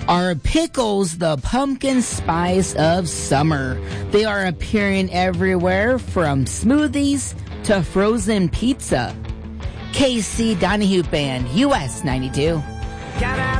Are pickles the pumpkin spice of summer? They are appearing everywhere from smoothies to frozen pizza. KC Donahue Band, US 92.